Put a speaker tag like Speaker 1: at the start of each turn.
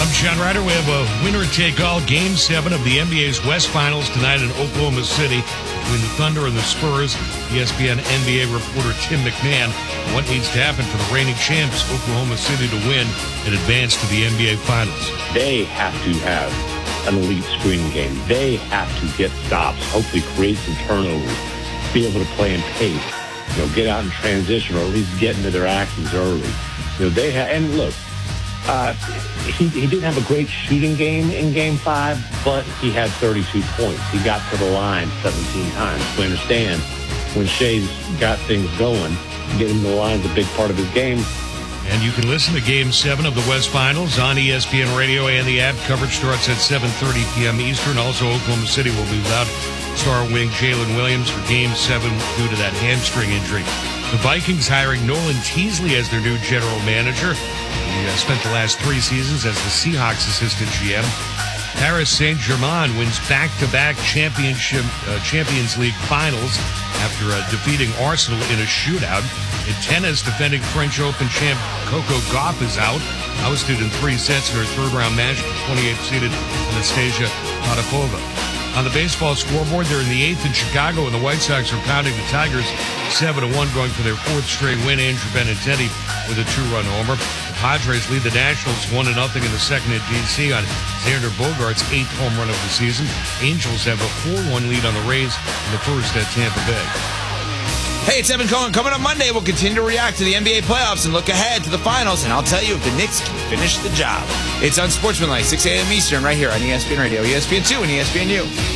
Speaker 1: I'm John Ryder. We have a winner-take-all Game 7 of the NBA's West Finals tonight in Oklahoma City between the Thunder and the Spurs. ESPN NBA reporter Tim McMahon. What needs to happen for the reigning champs, Oklahoma City, to win and advance to the NBA Finals?
Speaker 2: They have to have an elite screening game. They have to get stops, hopefully create some turnovers, be able to play in pace, get out in transition or at least get into their actions early. They have, and look, he didn't have a great shooting game in Game 5, but he had 32 points. He got to the line 17 times. We understand when Shea's got things going, getting to the line is a big part of his game.
Speaker 1: And you can listen to Game 7 of the West Finals on ESPN Radio and the app. Coverage starts at 7:30 p.m. Eastern. Also, Oklahoma City will be without star wing Jalen Williams for Game 7 due to that hamstring injury. The Vikings hiring Nolan Teasley as their new general manager. He spent the last 3 seasons as the Seahawks assistant GM. Paris Saint-Germain wins back-to-back Champions League finals after defeating Arsenal in a shootout. In tennis, defending French Open champ Coco Gauff is out. Ousted in 3 sets in her third-round match with 28th-seeded Anastasia Potapova. On the baseball scoreboard, they're in the 8th in Chicago, and the White Sox are pounding the Tigers 7-1, going for their 4th straight win. Andrew Benintendi with a 2-run homer. The Padres lead the Nationals 1-0 in the second at D.C. on Xander Bogaerts' 8th home run of the season. Angels have a 4-1 lead on the Rays in the first at Tampa Bay.
Speaker 3: Hey, it's Evan Cohen. Coming up Monday, we'll continue to react to the NBA playoffs and look ahead to the finals, and I'll tell you if the Knicks can finish the job. It's Unsportsmanlike, 6 a.m. Eastern, right here on ESPN Radio, ESPN2, and ESPNU.